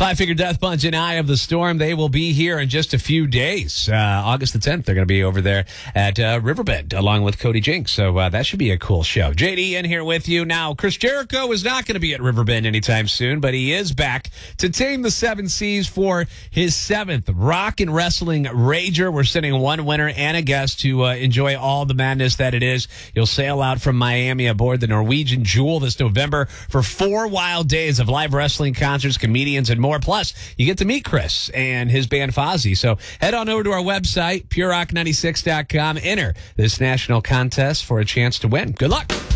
Five Finger Death Punch and Eye of the Storm. They will be here in just a few days. August the 10th, they're going to be over there at Riverbend along with Cody Jinks. So that should be a cool show. JD in here with you. Now, Chris Jericho is not going to be at Riverbend anytime soon, but he is back to tame the seven seas for his seventh Rock and Wrestling Rager. We're sending one winner and a guest to enjoy all the madness that it is. You'll sail out from Miami aboard the Norwegian Jewel this November for 4 wild days of live wrestling concerts, comedians, and more. Plus, you get to meet Chris and his band Fozzy. So head on over to our website, purerock96.com. Enter this national contest for a chance to win. Good luck.